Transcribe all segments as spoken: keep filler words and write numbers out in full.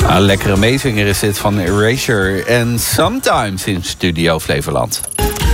Een lekkere meezinger is dit van Erasure en Sometimes in Studio Flevoland.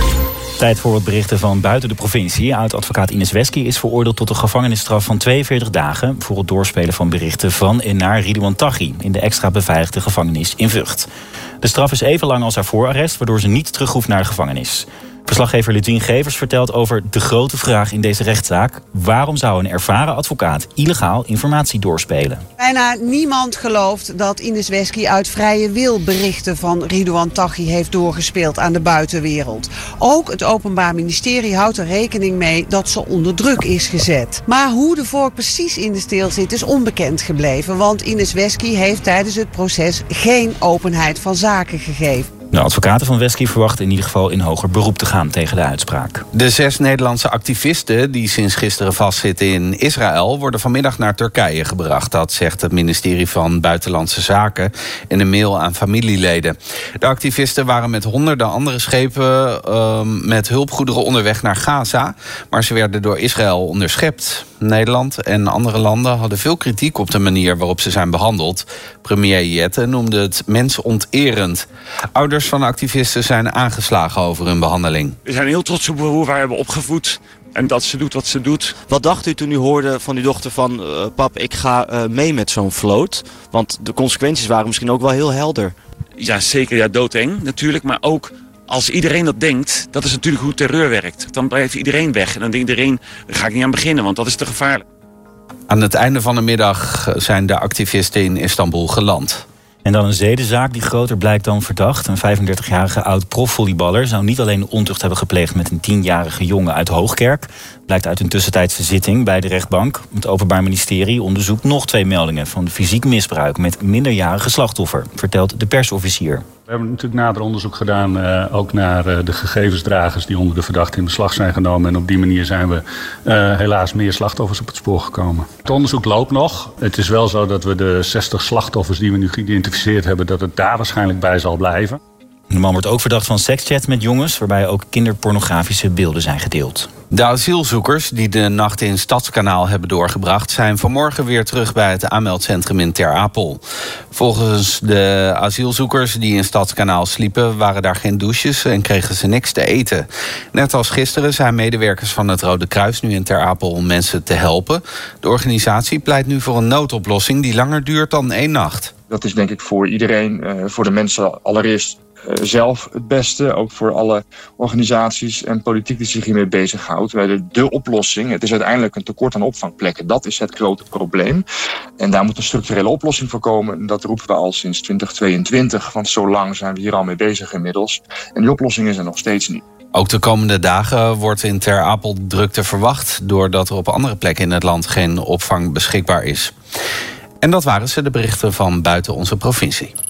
Tijd voor wat berichten van buiten de provincie. Oud-advocaat Ines Wesky is veroordeeld tot een gevangenisstraf van tweeënveertig dagen... voor het doorspelen van berichten van en naar Ridouan Taghi... in de extra beveiligde gevangenis in Vught. De straf is even lang als haar voorarrest, waardoor ze niet terug hoeft naar de gevangenis. Verslaggever Lutien Gevers vertelt over de grote vraag in deze rechtszaak: waarom zou een ervaren advocaat illegaal informatie doorspelen? Bijna niemand gelooft dat Ines Wesky uit vrije wil berichten van Ridouan Taghi heeft doorgespeeld aan de buitenwereld. Ook het Openbaar Ministerie houdt er rekening mee dat ze onder druk is gezet. Maar hoe de vork precies in de steel zit is onbekend gebleven, want Ines Wesky heeft tijdens het proces geen openheid van zaken gegeven. De advocaten van Wesky verwachten in ieder geval in hoger beroep te gaan tegen de uitspraak. De zes Nederlandse activisten die sinds gisteren vastzitten in Israël worden vanmiddag naar Turkije gebracht. Dat zegt het ministerie van Buitenlandse Zaken in een mail aan familieleden. De activisten waren met honderden andere schepen uh, met hulpgoederen onderweg naar Gaza, maar ze werden door Israël onderschept. Nederland en andere landen hadden veel kritiek op de manier waarop ze zijn behandeld. Premier Jette noemde het mensonterend. Ouders van activisten zijn aangeslagen over hun behandeling. We zijn heel trots op hoe wij hebben opgevoed en dat ze doet wat ze doet. Wat dacht u toen u hoorde van uw dochter van uh, pap, ik ga uh, mee met zo'n vloot? Want de consequenties waren misschien ook wel heel helder. Ja, zeker. Ja, doodeng natuurlijk, maar ook als iedereen dat denkt, dat is natuurlijk hoe terreur werkt. Dan blijft iedereen weg en dan denkt iedereen, daar ga ik niet aan beginnen, want dat is te gevaarlijk. Aan het einde van de middag zijn de activisten in Istanbul geland. En dan een zedenzaak die groter blijkt dan verdacht. Een vijfendertigjarige oud-profvolleyballer zou niet alleen ontucht hebben gepleegd met een tienjarige jongen uit Hoogkerk. Blijkt uit een tussentijdse zitting bij de rechtbank. Het Openbaar Ministerie onderzoekt nog twee meldingen van fysiek misbruik met minderjarige slachtoffer, vertelt de persofficier. We hebben natuurlijk nader onderzoek gedaan, uh, ook naar uh, de gegevensdragers die onder de verdachte in beslag zijn genomen. En op die manier zijn we uh, helaas meer slachtoffers op het spoor gekomen. Het onderzoek loopt nog. Het is wel zo dat we de zestig slachtoffers die we nu geïdentificeerd hebben, dat het daar waarschijnlijk bij zal blijven. De man wordt ook verdacht van sekschats met jongens, waarbij ook kinderpornografische beelden zijn gedeeld. De asielzoekers die de nacht in Stadskanaal hebben doorgebracht zijn vanmorgen weer terug bij het aanmeldcentrum in Ter Apel. Volgens de asielzoekers die in Stadskanaal sliepen waren daar geen douches en kregen ze niks te eten. Net als gisteren zijn medewerkers van het Rode Kruis nu in Ter Apel om mensen te helpen. De organisatie pleit nu voor een noodoplossing die langer duurt dan één nacht. Dat is denk ik voor iedereen, uh, voor de mensen allereerst uh, zelf het beste. Ook voor alle organisaties en politiek die zich hiermee bezighoudt. De, de oplossing, het is uiteindelijk een tekort aan opvangplekken. Dat is het grote probleem. En daar moet een structurele oplossing voor komen. Dat roepen we al sinds twintig tweeëntwintig. Want zo lang zijn we hier al mee bezig inmiddels. En die oplossing is er nog steeds niet. Ook de komende dagen wordt in Ter Apel drukte verwacht, doordat er op andere plekken in het land geen opvang beschikbaar is. En dat waren ze, de berichten van buiten onze provincie.